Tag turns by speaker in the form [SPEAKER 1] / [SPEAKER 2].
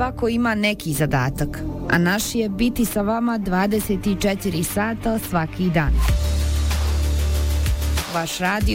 [SPEAKER 1] svako ima neki zadatak, a naš je biti sa vama 24 sata svaki dan. Vaš radio